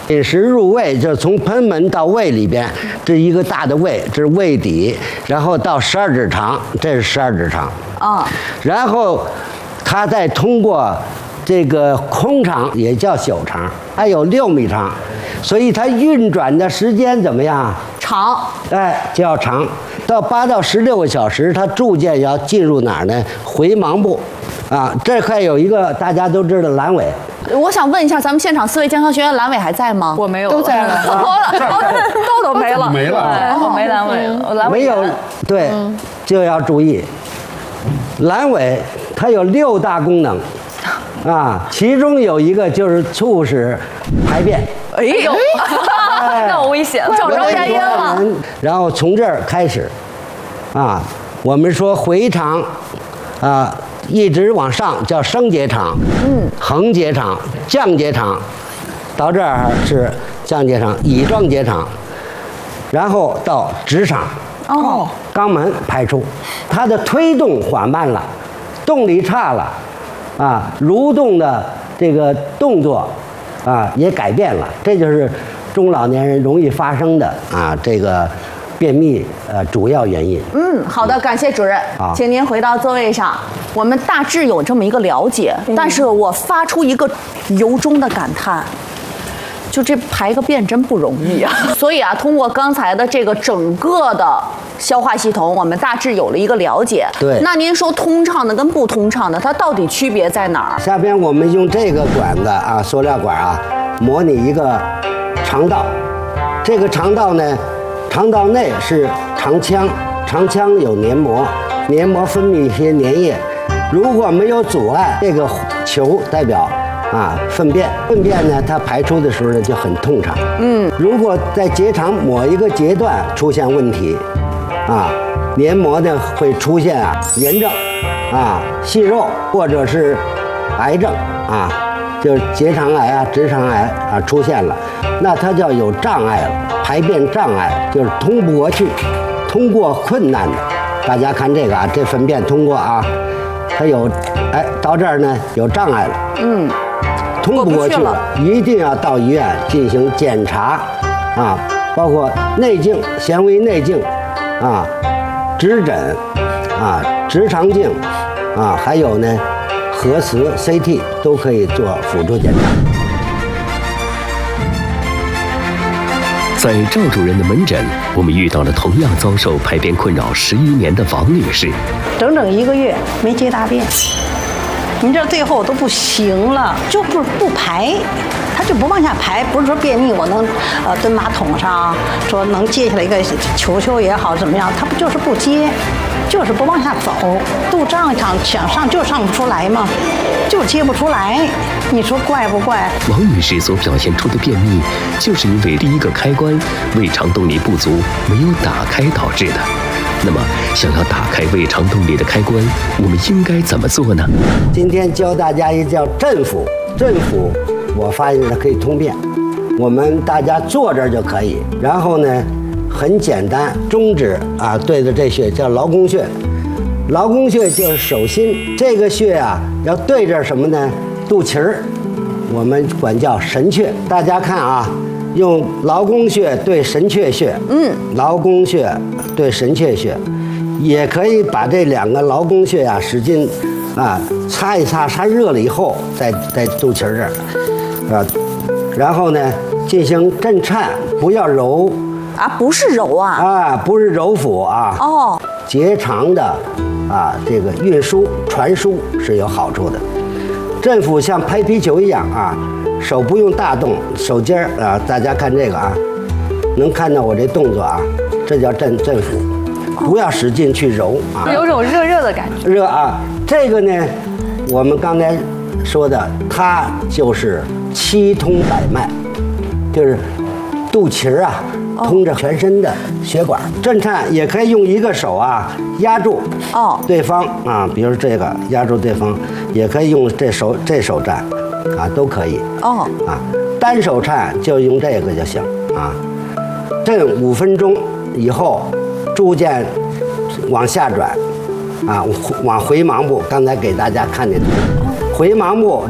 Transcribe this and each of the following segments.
饮食入胃，就是从贲门到胃里边，这一个大的胃，这是胃底，然后到12指肠，这是12指肠。然后它再通过这个空肠，也叫小肠，还有6米肠，所以它运转的时间怎么样？ 长。 就要长，到8到16个小时，它逐渐要进入哪儿呢？回盲部。这块有一个大家都知道阑尾。 我想问一下，咱们现场4位健康学员阑尾还在吗？ 我没有， 都在了。豆豆没了， 没了， 我没阑尾，我阑尾没有，对，就要注意。阑尾它有6大功能，其中有一个就是促使排便。 哎呦，那我危险了，找着原因了。 然后从这儿开始，我们说回肠，一直往上叫升结肠，横结肠、降结肠，到这儿是降结肠、乙状结肠，然后到直肠，肛门排出，它的推动缓慢了，动力差了，蠕动的这个动作也改变了，这就是中老年人容易发生的这个便秘主要原因。 好的，感谢主任，请您回到座位上。我们大致有这么一个了解，但是我发出一个由衷的感叹。就这排个便真不容易啊！所以通过刚才的这个整个的消化系统，我们大致有了一个了解。 对。 那您说通畅的跟不通畅的，它到底区别在哪儿？ 下边我们用这个管子塑料管模拟一个肠道。这个肠道呢，肠道内是肠腔，肠腔有黏膜，黏膜分泌一些粘液。如果没有阻碍，这个球代表粪便呢，它排出的时候呢就很通畅。如果在结肠某一个阶段出现问题，黏膜呢会出现炎症，息肉或者是癌症就是结肠癌直肠癌出现了，那它叫有障碍了，排便障碍就是通不过去，通过困难的。大家看这个这粪便通过它有到这儿呢有障碍了，通不过去了，一定要到医院进行检查，包括内镜、纤维内镜，指诊，直肠镜，还有呢，核磁、CT 都可以做辅助检查。 在赵主任的门诊，我们遇到了同样遭受排便困扰11年的王女士， 整整1个月没接大便。你这最后都不行了，就不排，他就不往下排。不是说便秘我能蹲马桶上，说能接下来一个球也好怎么样，他不就是不接，就是不往下走。肚胀想上就上不出来嘛，就接不出来。你说怪不怪？ 王女士所表现出的便秘，就是因为第一个开关胃肠动力不足没有打开导致的。那么，想要打开胃肠动力的开关，我们应该怎么做呢？ 今天教大家一个叫振腹，振腹，我发现它可以通便，我们大家坐这儿就可以。然后呢，很简单，中指对着这穴叫劳宫穴，劳宫穴就是手心，这个穴要对着什么呢？肚脐儿，我们管叫神阙。大家看用劳宫穴对神阙穴，劳宫穴对神阙穴，也可以把这2个劳宫穴使劲擦一擦，擦热了以后，在肚脐这儿然后呢进行震颤，不要揉不是揉不是揉腹结肠的这个运输传输是有好处的。振腹像拍皮球一样手不用大动，手尖儿大家看这个能看到我这动作这叫振腹，不要使劲去揉有种热的感觉。 热这个呢，我们刚才说的，它就是七通百脉，就是肚脐儿通着全身的血管。震颤也可以用一个手压住对方比如这个压住对方，也可以用这手颤都可以单手颤就用这个就行震5分钟以后，逐渐往下转往回盲部。刚才给大家看见的回盲部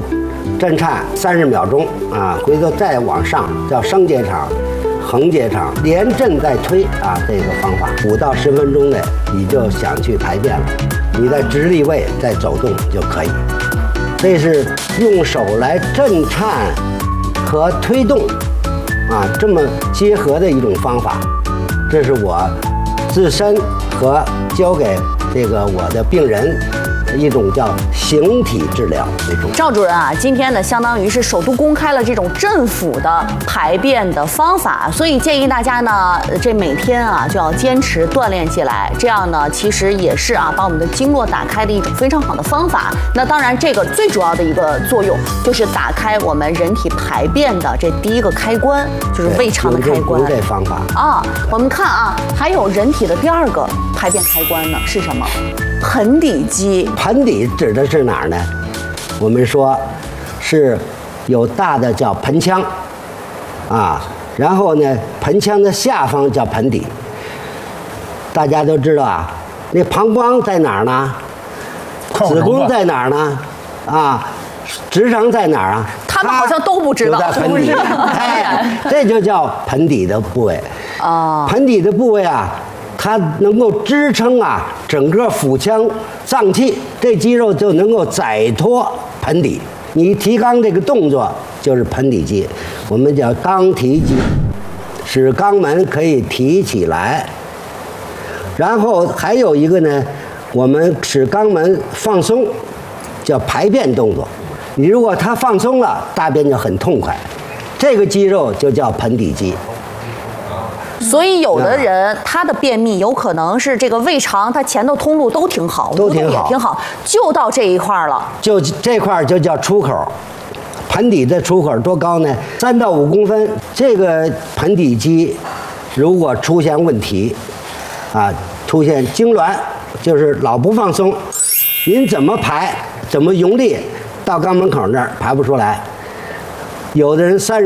震颤30秒钟啊，回头再往上叫升结肠、横结肠，连震带推啊，这个方法5到10分钟内你就想去排便了，你在直立位再走动就可以。这是用手来震颤和推动啊，这么结合的一种方法。这是我自身和教给这个我的病人一种叫形体治疗那种。 赵主任啊，今天呢，相当于是首都公开了这种政府的排便的方法，所以建议大家呢，这每天啊就要坚持锻炼起来，这样呢，其实也是啊，把我们的经络打开的一种非常好的方法。那当然，这个最主要的一个作用就是打开我们人体排便的这第一个开关，就是胃肠的开关。 用这方法啊，我们看啊，还有人体的第2个排便开关呢，是什么？盆底肌。 盆底指的是哪儿呢？我们说是有大的叫盆腔啊，然后呢，盆腔的下方叫盆底。大家都知道啊，那膀胱在哪儿呢？子宫在哪儿呢？啊，直肠在哪儿啊？ 他们好像都不知道， 就在盆底。哎，这就叫盆底的部位。 啊， 盆底的部位啊，它能够支撑啊整个腹腔脏器，这肌肉就能够载托盆底。你提肛这个动作就是盆底肌，我们叫肛提肌，使肛门可以提起来。然后还有一个呢，我们使肛门放松，叫排便动作。你如果它放松了，大便就很痛快，这个肌肉就叫盆底肌。 所以有的人他的便秘有可能是这个胃肠，它前头通路都挺好， 都挺好， 也挺好，就到这一块了， 就这块就叫出口。盆底的出口多高呢？3到5公分。这个盆底肌如果出现问题，啊，出现痉挛，就是老不放松，您怎么排，怎么用力，到肛门口那儿排不出来。有的人30